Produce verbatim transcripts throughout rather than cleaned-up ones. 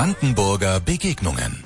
Brandenburger Begegnungen.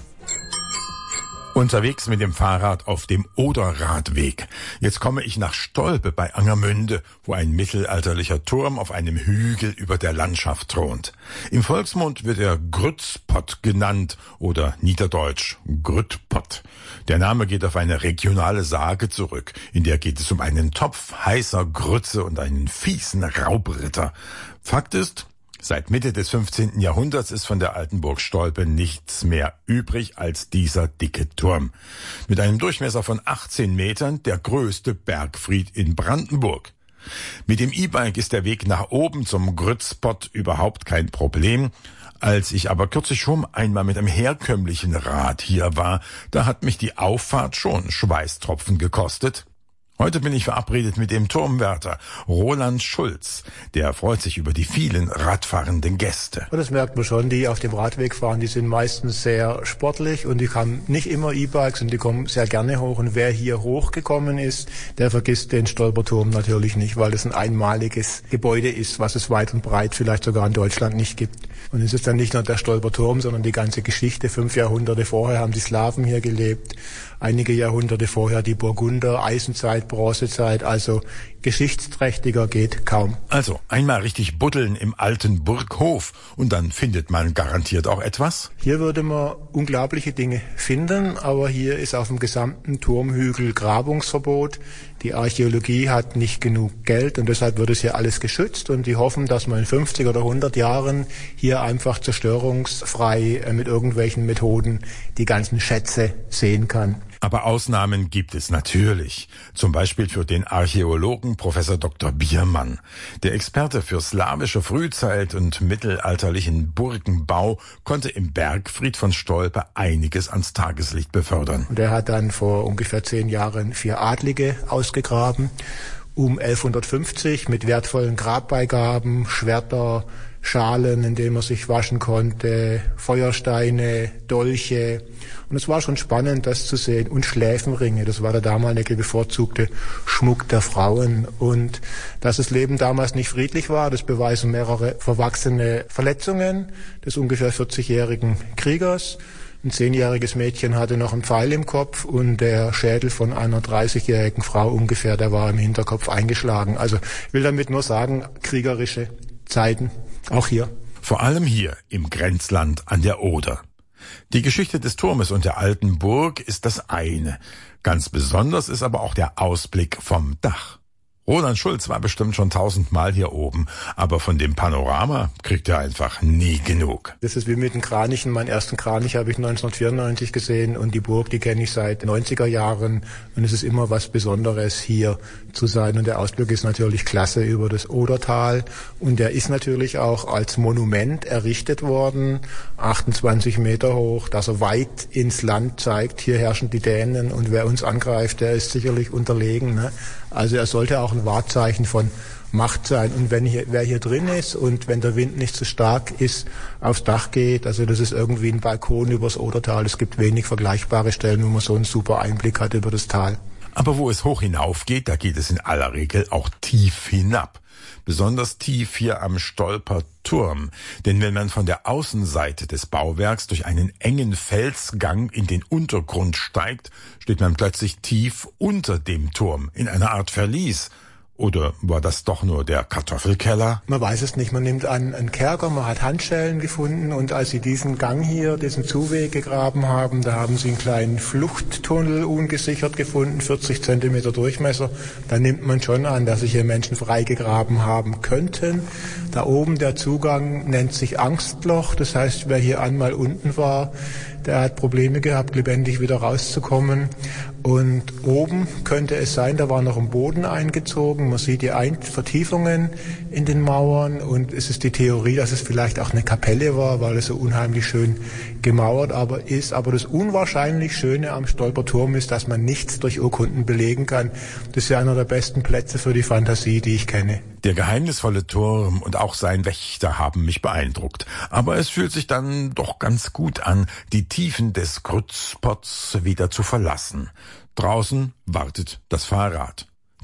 Unterwegs mit dem Fahrrad auf dem Oderradweg. Jetzt komme ich nach Stolpe bei Angermünde, wo ein mittelalterlicher Turm auf einem Hügel über der Landschaft thront. Im Volksmund wird er Grützpott genannt oder niederdeutsch Grütpott. Der Name geht auf eine regionale Sage zurück. In der geht es um einen Topf heißer Grütze und einen fiesen Raubritter. Fakt ist, seit Mitte des fünfzehnten Jahrhunderts ist von der alten Burg Stolpe nichts mehr übrig als dieser dicke Turm. Mit einem Durchmesser von achtzehn Metern der größte Bergfried in Brandenburg. Mit dem E-Bike ist der Weg nach oben zum Grützpott überhaupt kein Problem. Als ich aber kürzlich schon einmal mit einem herkömmlichen Rad hier war, da hat mich die Auffahrt schon Schweißtropfen gekostet. Heute bin ich verabredet mit dem Turmwärter Roland Schulz. Der freut sich über die vielen radfahrenden Gäste. Und das merkt man schon, die auf dem Radweg fahren, die sind meistens sehr sportlich und die haben nicht immer E-Bikes und die kommen sehr gerne hoch. Und wer hier hochgekommen ist, der vergisst den Stolperturm natürlich nicht, weil es ein einmaliges Gebäude ist, was es weit und breit vielleicht sogar in Deutschland nicht gibt. Und es ist dann nicht nur der Stolperturm, sondern die ganze Geschichte. Fünf Jahrhunderte vorher haben die Slawen hier gelebt. Einige Jahrhunderte vorher die Burgunder, Eisenzeit, Bronzezeit, also geschichtsträchtiger geht kaum. Also einmal richtig buddeln im alten Burghof und dann findet man garantiert auch etwas? Hier würde man unglaubliche Dinge finden, aber hier ist auf dem gesamten Turmhügel Grabungsverbot. Die Archäologie hat nicht genug Geld und deshalb wird es hier alles geschützt und die hoffen, dass man in fünfzig oder hundert Jahren hier einfach zerstörungsfrei mit irgendwelchen Methoden die ganzen Schätze sehen kann. Aber Ausnahmen gibt es natürlich. Zum Beispiel für den Archäologen Professor Doktor Biermann. Der Experte für slawische Frühzeit und mittelalterlichen Burgenbau konnte im Bergfried von Stolpe einiges ans Tageslicht befördern. Und er hat dann vor ungefähr zehn Jahren vier Adlige ausgegraben. Um elfhundertfünfzig mit wertvollen Grabbeigaben, Schwerter, Schalen, in denen man sich waschen konnte, Feuersteine, Dolche. Und es war schon spannend, das zu sehen. Und Schläfenringe, das war der damalige bevorzugte Schmuck der Frauen. Und dass das Leben damals nicht friedlich war, das beweisen mehrere verwachsene Verletzungen des ungefähr vierzigjährigen Kriegers. Ein zehnjähriges Mädchen hatte noch einen Pfeil im Kopf und der Schädel von einer dreißigjährigen Frau ungefähr, der war im Hinterkopf eingeschlagen. Also ich will damit nur sagen, kriegerische Zeiten, auch hier. Vor allem hier im Grenzland an der Oder. Die Geschichte des Turmes und der alten Burg ist das eine. Ganz besonders ist aber auch der Ausblick vom Dach. Roland Schulz war bestimmt schon tausendmal hier oben, aber von dem Panorama kriegt er einfach nie genug. Das ist wie mit den Kranichen. Meinen ersten Kranich habe ich neunzehnhundertvierundneunzig gesehen und die Burg, die kenne ich seit neunziger Jahren und es ist immer was Besonderes, hier zu sein. Und der Ausblick ist natürlich klasse über das Odertal und der ist natürlich auch als Monument errichtet worden, achtundzwanzig Meter hoch, dass er weit ins Land zeigt. Hier herrschen die Dänen und wer uns angreift, der ist sicherlich unterlegen, ne? Also er sollte auch ein Wahrzeichen von Macht sein. Und wenn hier, wer hier drin ist und wenn der Wind nicht so stark ist, aufs Dach geht, also das ist irgendwie ein Balkon übers Odertal. Es gibt wenig vergleichbare Stellen, wo man so einen super Einblick hat über das Tal. Aber wo es hoch hinauf geht, da geht es in aller Regel auch tief hinab. Besonders tief hier am Stolper Turm. Denn wenn man von der Außenseite des Bauwerks durch einen engen Felsgang in den Untergrund steigt, steht man plötzlich tief unter dem Turm, in einer Art Verlies. Oder war das doch nur der Kartoffelkeller? Man weiß es nicht. Man nimmt an einen Kerker, man hat Handschellen gefunden und als sie diesen Gang hier, diesen Zuweg gegraben haben, da haben sie einen kleinen Fluchttunnel ungesichert gefunden, vierzig Zentimeter Durchmesser. Da nimmt man schon an, dass sich hier Menschen freigegraben haben könnten. Da oben der Zugang nennt sich Angstloch. Das heißt, wer hier einmal unten war, der hat Probleme gehabt, lebendig wieder rauszukommen. Und oben könnte es sein, da war noch ein Boden eingezogen. Man sieht die Ein- Vertiefungen in den Mauern und es ist die Theorie, dass es vielleicht auch eine Kapelle war, weil es so unheimlich schön gemauert aber ist. Aber das unwahrscheinlich Schöne am Stolperturm ist, dass man nichts durch Urkunden belegen kann. Das ist ja einer der besten Plätze für die Fantasie, die ich kenne. Der geheimnisvolle Turm und auch sein Wächter haben mich beeindruckt. Aber es fühlt sich dann doch ganz gut an, die Tiefen des Grützpotts wieder zu verlassen. Draußen wartet das Fahrrad.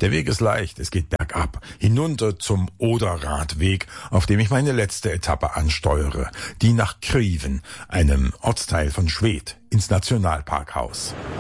Der Weg ist leicht, es geht bergab, hinunter zum Oderradweg, auf dem ich meine letzte Etappe ansteuere, die nach Kriven, einem Ortsteil von Schwedt, ins Nationalparkhaus.